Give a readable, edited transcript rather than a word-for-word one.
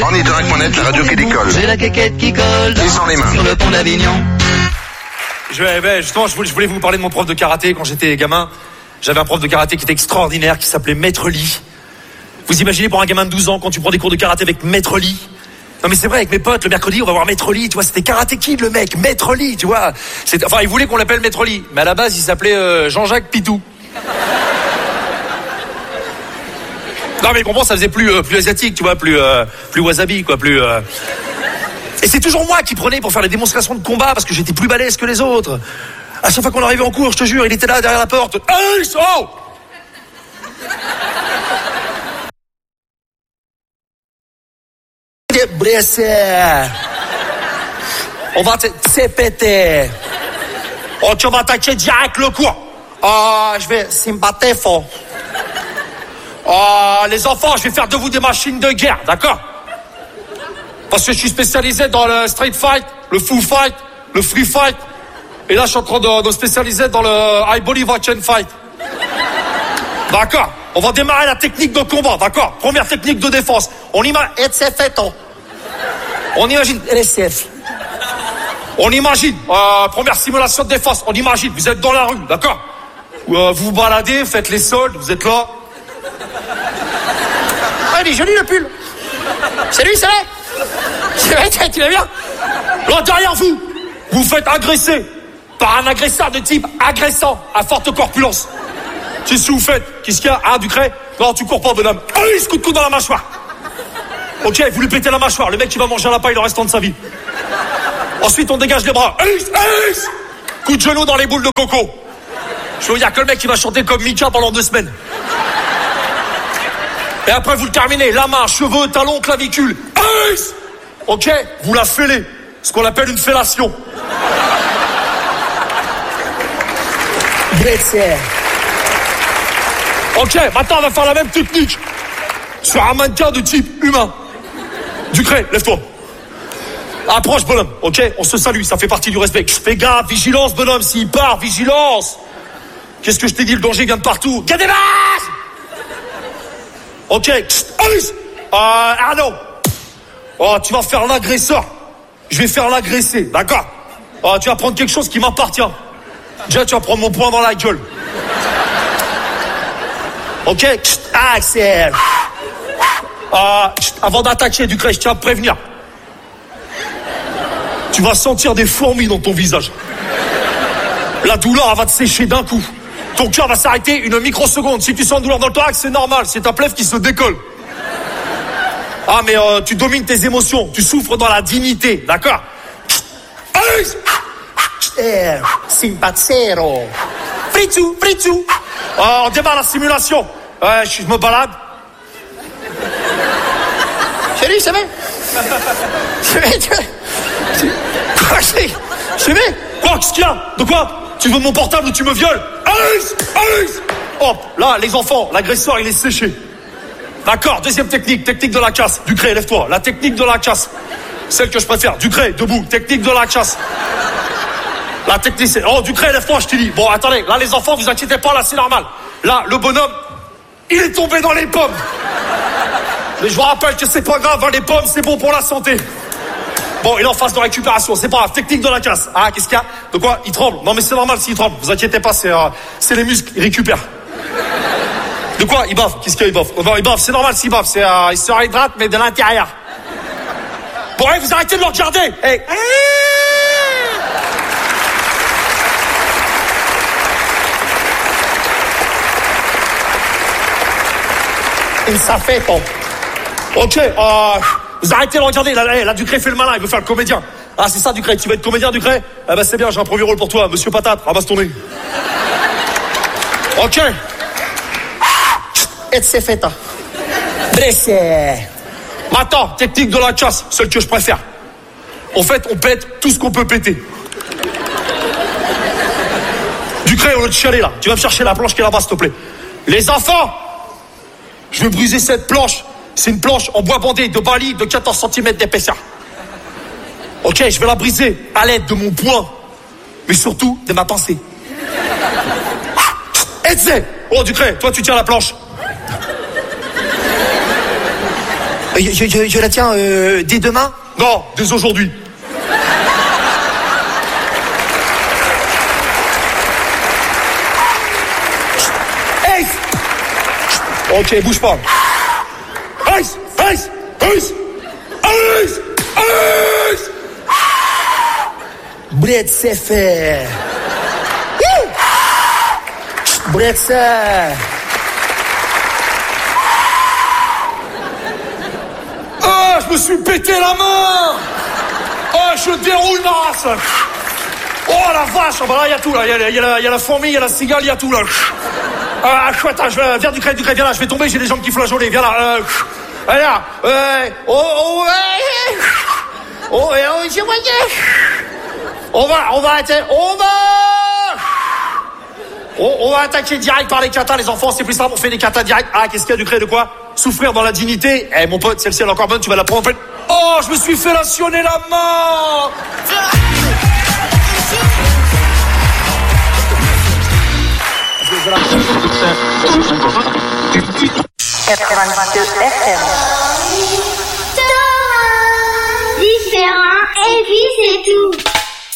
Ornithorynque.net, la radio qui décolle. J'ai la quéquette qui colle. Et sans les mains. Sur le pont d'Avignon. Justement, je voulais vous parler de mon prof de karaté quand j'étais gamin. J'avais un prof de karaté qui était extraordinaire, qui s'appelait Maître Lee. Vous imaginez pour un gamin de 12 ans quand tu prends des cours de karaté avec Maître Lee? Non mais c'est vrai, avec mes potes, le mercredi, on va voir Maître Lee, tu vois, c'était Karate Kid le mec, Maître Lee, tu vois. Enfin, il voulait qu'on l'appelle Maître Lee, mais à la base, il s'appelait Jean-Jacques Pitou. Non mais comprends, ça faisait plus asiatique, tu vois, plus wasabi, quoi, plus... Et c'est toujours moi qui prenais pour faire les démonstrations de combat parce que j'étais plus balèze que les autres. À chaque fois qu'on arrivait en cours, je te jure, il était là derrière la porte. Hey, oh! Blessé. On va te péter. Oh, tu vas attaquer direct le cours. Je vais s'imbattre fort. Les enfants, je vais faire de vous des machines de guerre, d'accord? Parce que je suis spécialisé dans le street fight, le full fight, le free fight. Et là, je suis en train de spécialiser dans le I believe I can fight. D'accord? On va démarrer la technique de combat, d'accord? Première technique de défense. On imagine... On imagine... On imagine... première simulation de défense. On imagine, vous êtes dans la rue, d'accord? Vous vous baladez, faites les soldes, vous êtes là. Ah, il est joli le pull. C'est lui, c'est vrai? C'est vrai, tu l'as bien? Là, derrière vous, vous faites agresser par un agresseur de type agressant à forte corpulence. Qu'est-ce que vous faites? Qu'est-ce qu'il y a? Ah, Ducret? Non, tu cours pas, bonhomme. Il se coup de coude dans la mâchoire. Ok, vous lui pétez la mâchoire. Le mec, il va manger à la paille le restant de sa vie. Ensuite, on dégage les bras. Coup de genou dans les boules de coco. Je veux dire que le mec, il va chanter comme Mika pendant 2 semaines. Et après, vous le terminez. La main, cheveux, talons, clavicule. Ok, vous la fêlez. Ce qu'on appelle une fellation. Ok, maintenant, on va faire la même technique. Sur un mannequin de type humain. Ducret, lève-toi. Approche, bonhomme. Ok, on se salue, ça fait partie du respect. Fais gaffe, vigilance, bonhomme, s'il part, vigilance. Qu'est-ce que je t'ai dit, le danger vient de partout. Gadémas! Ok, Arnaud. Tu vas faire l'agresseur. Je vais faire l'agressé, d'accord? Tu vas prendre quelque chose qui m'appartient. Déjà, tu vas prendre mon poing dans la gueule. Ok, Axel. Avant d'attaquer, Ducret, je tiens à te prévenir. Tu vas sentir des fourmis dans ton visage. La douleur, elle va te sécher d'un coup. Ton cœur va s'arrêter une microseconde. Si tu sens une douleur dans le thorax, c'est normal. C'est ta plèvre qui se décolle. Mais tu domines tes émotions. Tu souffres dans la dignité, d'accord? Simpazzero. Fritzou, fritzou. On démarre la simulation. Je me balade. Chérie, c'est vrai? C'est vrai? Quoi? Qu'est-ce qu'il y a? De quoi? Tu veux mon portable ou tu me violes? Hop, là, les enfants, l'agresseur, il est séché. D'accord, deuxième technique, technique de la casse. Ducret, lève-toi. La technique de la casse. Celle que je préfère. Ducret, debout. Technique de la casse. La technique, c'est... Ducret, lève-toi, je te dis. Bon, attendez, là, les enfants, vous inquiétez pas, là, c'est normal. Là, le bonhomme, il est tombé dans les pommes. Mais je vous rappelle que c'est pas grave, hein, les pommes, c'est bon pour la santé. Bon, il est en phase de récupération, c'est pas grave. Technique de la casse. Qu'est-ce qu'il y a? De quoi? Il tremble. Non, mais c'est normal s'il tremble. Vous inquiétez pas, c'est les muscles, il récupère. De quoi? Il bave. Qu'est-ce qu'il y a? Il bave. Non, il bave, c'est normal s'il bave. Il se réhydrate, mais de l'intérieur. Bon, vous arrêtez de le regarder. Il s'affait, Tom. Ok, vous arrêtez de le regarder. Là, Ducret fait le malin, il veut faire le comédien. C'est ça, Ducret. Tu veux être comédien, Ducret? C'est bien, j'ai un premier rôle pour toi. Monsieur Patate, ramasse ton nez. Ok. Et c'est fait. Blessé. Maintenant, technique de la casse, celle que je préfère. En fait, on pète tout ce qu'on peut péter. Ducret, au lieu de chialer là, tu vas me chercher la planche qui est là-bas, s'il te plaît. Les enfants, je vais briser cette planche. C'est une planche en bois bandé de Bali de 14 cm d'épaisseur. Ok, je vais la briser à l'aide de mon poing, mais surtout de ma pensée. Ducret, toi tu tiens la planche. Je la tiens dès demain? Non, dès aujourd'hui. Ace! Ok, bouge pas. Ace! Ace! Ace! Ace! Ace! Brett, c'est fait. Brett, ça. Ah, je me suis pété la main! Ah, je déroule ma race! Oh la vache! Ah, bah là, il y a tout, là. Il y a la fourmi, il y a la cigale, il y a tout, là. Ah, chouette, viens du crête, viens là, je vais tomber, j'ai des jambes qui flageolent, viens là. Allez là. C'est moi. On va attaquer direct par les katas, les enfants, c'est plus simple, on fait des katas direct. Ah, qu'est-ce qu'il y a du cré de quoi? Souffrir dans la dignité. Eh, mon pote, celle-ci, elle est encore bonne, tu vas la prendre en fait. Oh, je me suis fait lationner la main! FM.